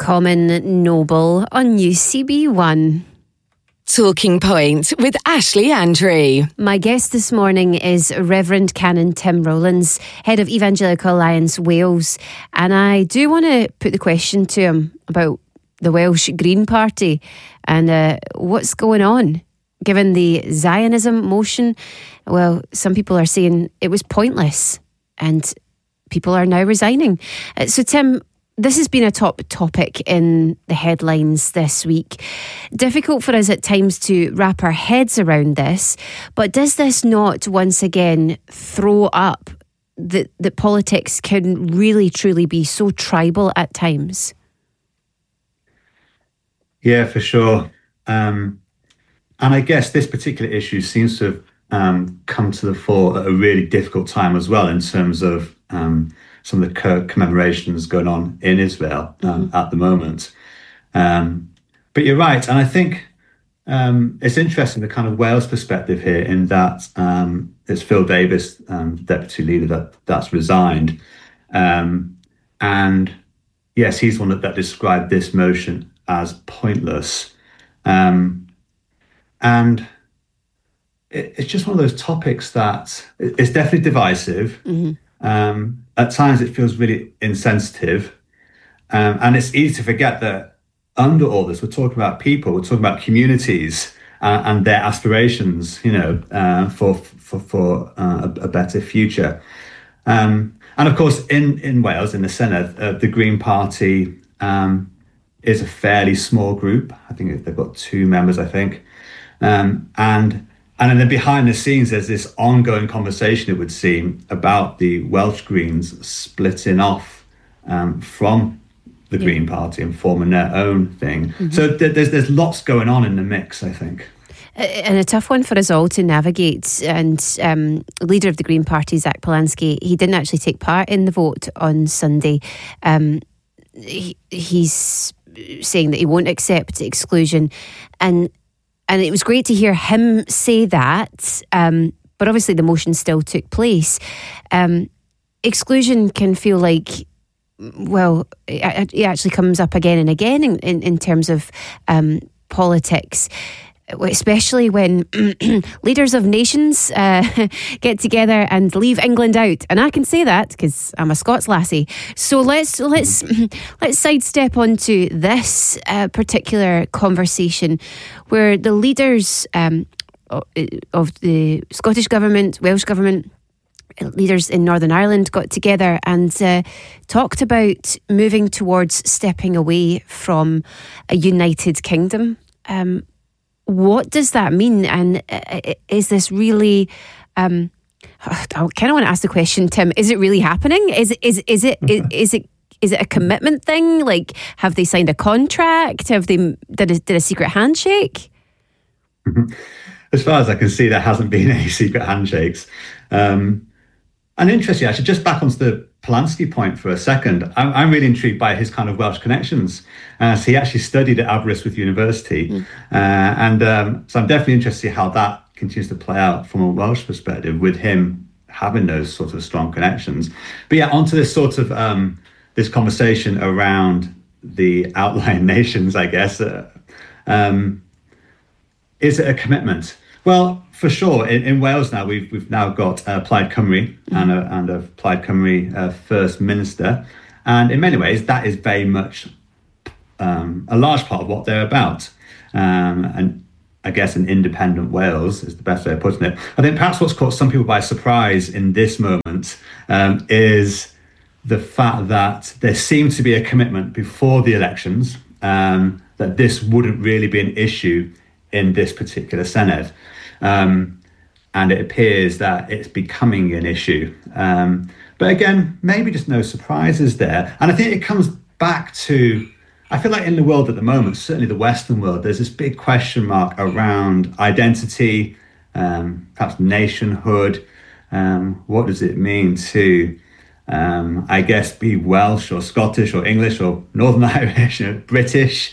Common Noble on UCB1. Talking Point with Ashley Andrew. My guest this morning is Reverend Canon Tim Rowlands, Head of Evangelical Alliance Wales. And I do want to put the question to him about the Welsh Green Party and what's going on. Given the Zionism motion, well, some people are saying it was pointless and people are now resigning. So Tim, this has been a top topic in the headlines this week. Difficult for us at times to wrap our heads around this, but does this not once again throw up that politics can really truly be so tribal at times? Yeah, for sure. And I guess this particular issue seems to have come to the fore at a really difficult time as well, in terms of some of the commemorations going on in Israel at the moment. But you're right. And I think it's interesting, the kind of Wales perspective here, in that it's Phil Davis, deputy leader, that's resigned. And yes, he's one that described this motion as pointless. And it's just one of those topics that it's definitely divisive. At times it feels really insensitive. And it's easy to forget that under all this, we're talking about people, we're talking about communities and their aspirations, for a better future. And of course, in Wales, in the Senedd, the Green Party is a fairly small group. I think they've got 2 members, I think. And then behind the scenes, there's this ongoing conversation, it would seem, about the Welsh Greens splitting off from the Green Party and forming their own thing. So there's lots going on in the mix, I think. And a tough one for us all to navigate. And leader of the Green Party, Zach Polanski, he didn't actually take part in the vote on Sunday. He's saying that he won't accept exclusion. And it was great to hear him say that, but obviously the motion still took place. Exclusion can feel like, well, it actually comes up again and again in terms of politics, especially when leaders of nations get together and leave England out. And I can say that because I'm a Scots lassie. So let's sidestep onto this particular conversation, where the leaders of the Scottish Government, Welsh Government, leaders in Northern Ireland got together and talked about moving towards stepping away from a United Kingdom. What does that mean? And is this really? I kind of want to ask the question, Tim. Is it really happening? Is it a commitment thing? Like, have they signed a contract? Have they did a secret handshake? As far as I can see, there hasn't been any secret handshakes. And interesting, actually, just back onto the Polanski point for a second, I'm really intrigued by his kind of Welsh connections. So he actually studied at Aberystwyth University. And so I'm definitely interested to see how that continues to play out from a Welsh perspective, with him having those sort of strong connections. But yeah, onto this sort of this conversation around the outlying nations, I guess. Is it a commitment? Well, for sure. In Wales now, we've now got Plaid Cymru and a Plaid Cymru First Minister. And in many ways, that is very much a large part of what they're about. And I guess an independent Wales is the best way of putting it. I think perhaps what's caught some people by surprise in this moment is the fact that there seemed to be a commitment before the elections that this wouldn't really be an issue in this particular Senedd. And it appears that it's becoming an issue. But again, maybe just no surprises there. And I think it comes back to, I feel like in the world at the moment, certainly the Western world, there's this big question mark around identity, perhaps nationhood. What does it mean to, I guess, be Welsh or Scottish or English or Northern Irish, British?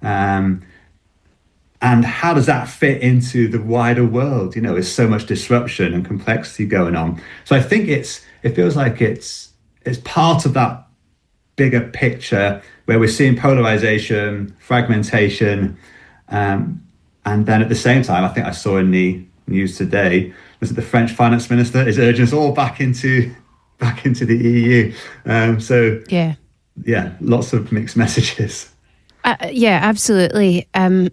And how does that fit into the wider world? There's so much disruption and complexity going on. So I think it feels like it's part of that bigger picture where we're seeing polarization, fragmentation, and then at the same time, I think I saw in the news today was that the French finance minister is urging us all back into the EU. So lots of mixed messages. Yeah, absolutely. And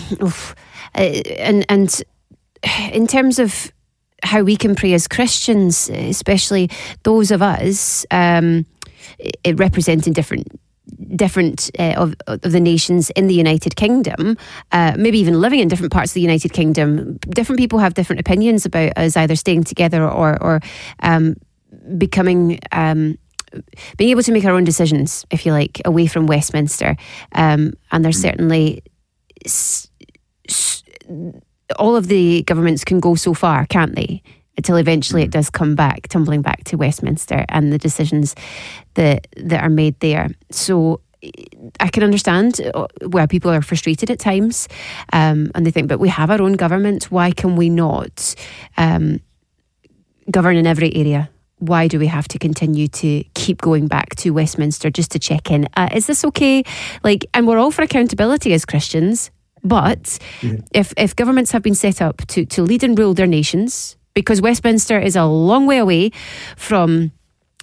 in terms of how we can pray as Christians, especially those of us representing different of the nations in the United Kingdom, maybe even living in different parts of the United Kingdom, different people have different opinions about us either staying together or becoming being able to make our own decisions, if you like, away from Westminster. And there's certainly all of the governments can go so far, can't they? Until eventually it does come back, tumbling back to Westminster and the decisions that are made there. So I can understand where people are frustrated at times, and they think, but we have our own government. Why can we not govern in every area? Why do we have to continue to keep going back to Westminster just to check in? Is this okay? And we're all for accountability as Christians, but if governments have been set up to lead and rule their nations, because Westminster is a long way away from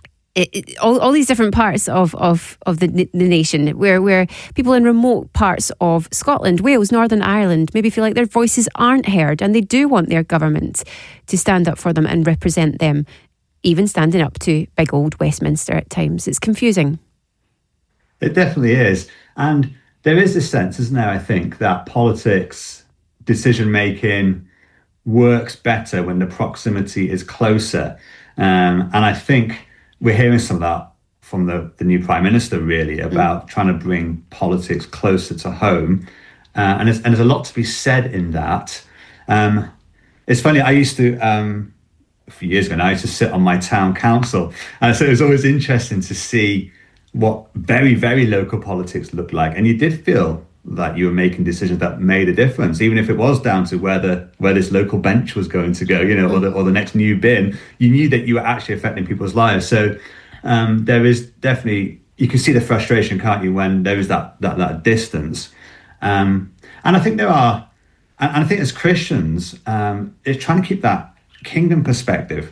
all these different parts of the nation, where people in remote parts of Scotland, Wales, Northern Ireland maybe feel like their voices aren't heard, and they do want their government to stand up for them and represent them, even standing up to big old Westminster at times. It's confusing. It definitely is. And there is this sense, isn't there, I think, that politics, decision-making works better when the proximity is closer. And I think we're hearing some of that from the new Prime Minister, really, about trying to bring politics closer to home. And there's a lot to be said in that. It's funny, I used to... a few years ago now, I used to sit on my town council. And so it was always interesting to see what very, very local politics looked like. And you did feel that you were making decisions that made a difference, even if it was down to where this local bench was going to go, or the next new bin. You knew that you were actually affecting people's lives. So there is definitely, you can see the frustration, can't you, when there is that distance. And I think and I think as Christians, it's trying to keep that kingdom perspective,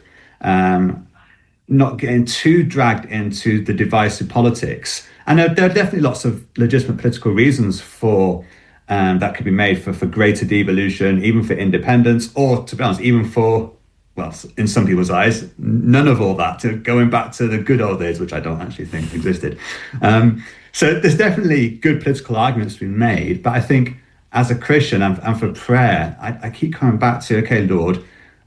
not getting too dragged into the divisive politics. And there are definitely lots of legitimate political reasons for that could be made for greater devolution, even for independence, or, to be honest, even for, well, in some people's eyes, none of all that, to going back to the good old days, which I don't actually think existed. So there's definitely good political arguments to be made. But I think as a Christian and for prayer, I keep coming back to, okay, Lord,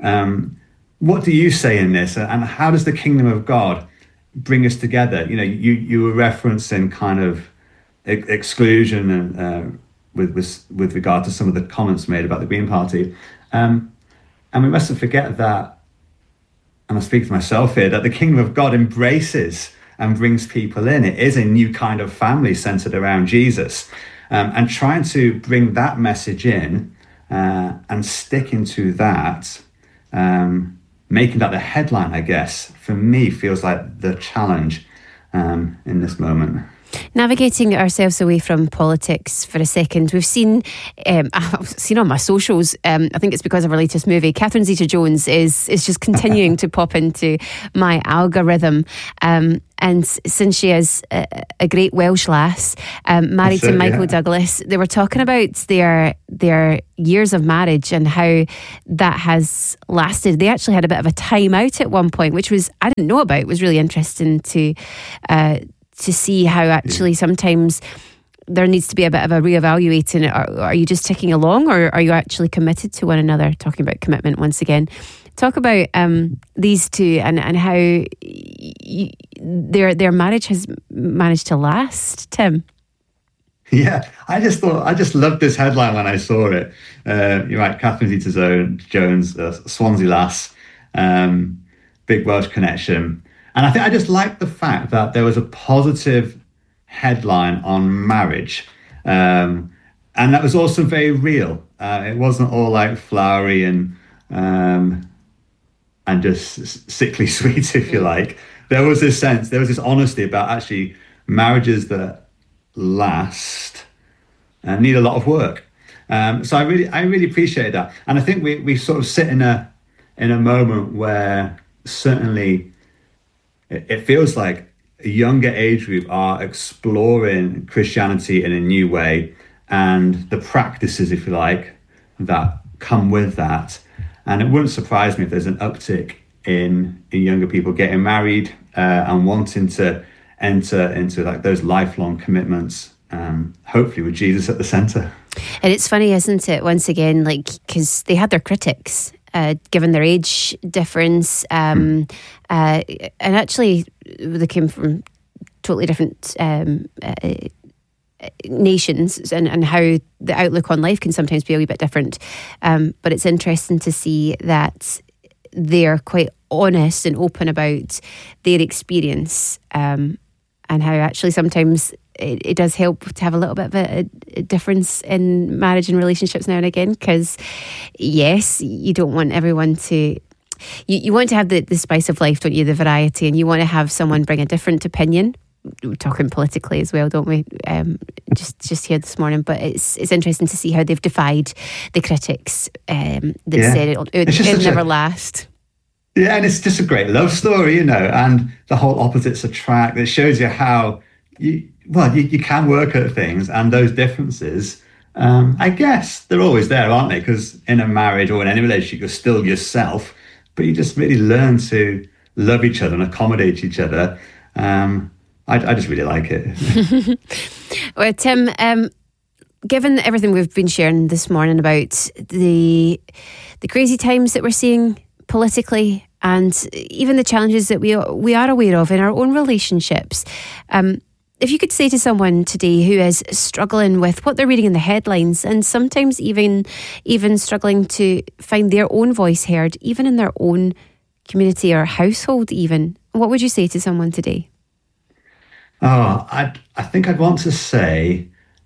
what do you say in this, and how does the kingdom of God bring us together? You were referencing kind of exclusion and with regard to some of the comments made about the Green Party, and we mustn't forget that, and I speak to myself here, that the kingdom of God embraces and brings people in. It is a new kind of family centered around Jesus, and trying to bring that message in and sticking to that. Making that the headline, I guess, for me feels like the challenge in this moment. Navigating ourselves away from politics for a second, we've seen, I've seen on my socials, I think it's because of our latest movie, Catherine Zeta-Jones is just continuing to pop into my algorithm. And since she is a great Welsh lass, married to Michael Douglas, they were talking about their years of marriage and how that has lasted. They actually had a bit of a time out at one point, which I didn't know about. It was really interesting to see how actually sometimes there needs to be a bit of a reevaluating. Are you just ticking along, or are you actually committed to one another? Talking about commitment once again. Talk about these two and how their marriage has managed to last, Tim. Yeah, I just loved this headline when I saw it. You're right, Catherine Zeta-Jones, Swansea lass, big Welsh connection. And I think I just liked the fact that there was a positive headline on marriage. And that was also very real. It wasn't all like flowery and just sickly sweet, if you like. There was this honesty about actually marriages that last need a lot of work. So I really appreciate that. And I think we sort of sit in a moment where certainly it feels like a younger age group are exploring Christianity in a new way, and the practices, if you like, that come with that. And it wouldn't surprise me if there's an uptick in younger people getting married and wanting to enter into like those lifelong commitments, hopefully with Jesus at the centre. And it's funny, isn't it, once again, like, because they had their critics, given their age difference, and actually they came from totally different nations, and how the outlook on life can sometimes be a wee bit different. But it's interesting to see that they're quite honest and open about their experience, and how actually sometimes it does help to have a little bit of a difference in marriage and relationships now and again, because yes, you don't want everyone to... You want to have the spice of life, don't you? The variety, and you want to have someone bring a different opinion. We're talking politically as well, don't we? Just here this morning, but it's interesting to see how they've defied the critics that said it'll never last. Yeah, and it's just a great love story, and the whole opposites attract. It shows you how you can work at things, and those differences, I guess they're always there, aren't they? Because in a marriage or in any relationship, you're still yourself, but you just really learn to love each other and accommodate each other. I just really like it. Well, Tim, given everything we've been sharing this morning about the crazy times that we're seeing politically, and even the challenges that we are aware of in our own relationships, if you could say to someone today who is struggling with what they're reading in the headlines, and sometimes even struggling to find their own voice heard, even in their own community or household even, what would you say to someone today? I think I'd want to say,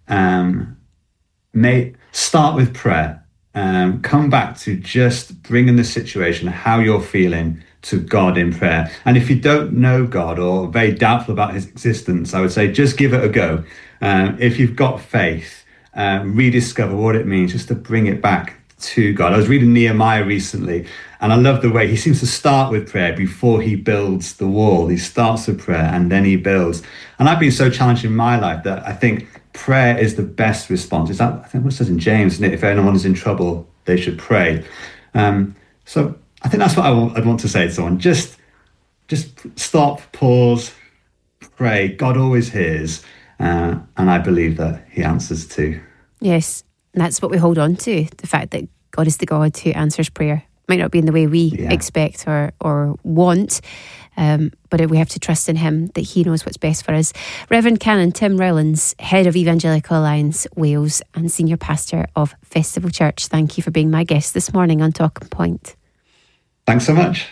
start with prayer. Come back to just bringing the situation, how you're feeling, to God in prayer. And if you don't know God or are very doubtful about his existence, I would say just give it a go. If you've got faith, rediscover what it means just to bring it back to God. I was reading Nehemiah recently, and I love the way he seems to start with prayer before he builds the wall. He starts with prayer and then he builds. And I've been so challenged in my life that I think prayer is the best response. Is that, I think what it says in James, isn't it? If anyone is in trouble, they should pray. So I think that's what I'd want to say to someone. Just stop, pause, pray. God always hears, and I believe that he answers too. Yes, and that's what we hold on to, the fact that God is the God who answers prayer. Might not be in the way we expect or want, but we have to trust in him that he knows what's best for us. Reverend Canon Tim Rowlands, Head of Evangelical Alliance Wales and Senior Pastor of Festival Church, thank you for being my guest this morning on Talking Point. Thanks so much.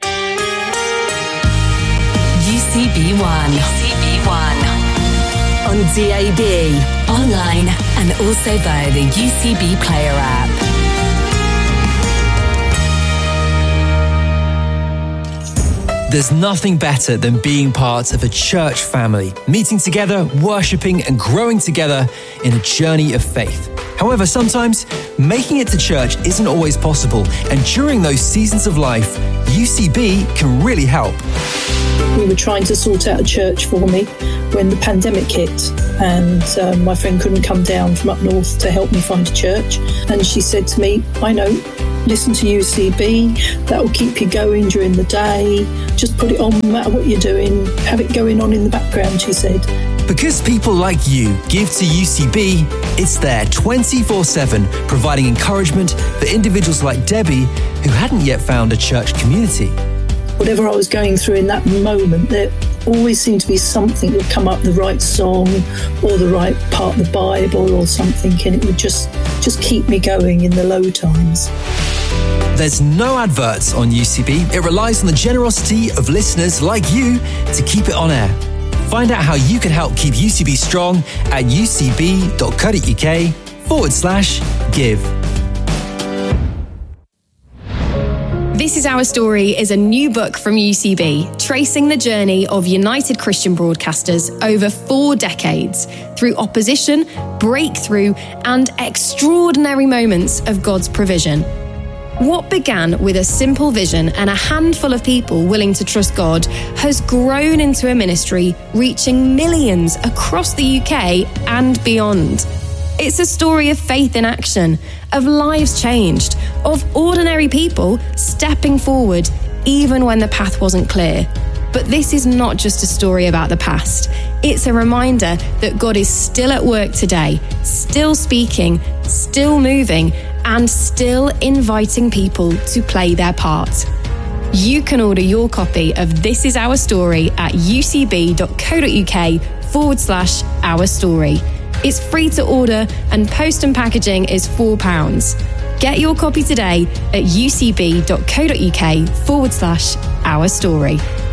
UCB1 on DAB, online and also via the UCB Player app. There's nothing better than being part of a church family, meeting together, worshipping and growing together in a journey of faith. However, sometimes making it to church isn't always possible, and during those seasons of life, UCB can really help. We were trying to sort out a church for me when the pandemic hit, and my friend couldn't come down from up north to help me find a church. And she said to me, I know, listen to UCB, that will keep you going during the day. Just put it on no matter what you're doing, have it going on in the background, she said. Because people like you give to UCB, it's there 24/7, providing encouragement for individuals like Debbie who hadn't yet found a church community. Whatever I was going through in that moment, there always seemed to be something that would come up, the right song or the right part of the Bible or something, and it would just keep me going in the low times. There's no adverts on UCB. It relies on the generosity of listeners like you to keep it on air. Find out how you can help keep UCB strong at ucb.co.uk/give. This Is Our Story is a new book from UCB, tracing the journey of United Christian Broadcasters over 4 decades through opposition, breakthrough, and extraordinary moments of God's provision. What began with a simple vision and a handful of people willing to trust God has grown into a ministry reaching millions across the UK and beyond. It's a story of faith in action, of lives changed, of ordinary people stepping forward even when the path wasn't clear. But this is not just a story about the past. It's a reminder that God is still at work today, still speaking, still moving, and still inviting people to play their part. You can order your copy of This Is Our Story at ucb.co.uk/Our Story. It's free to order and post and packaging is £4. Get your copy today at ucb.co.uk/Our Story.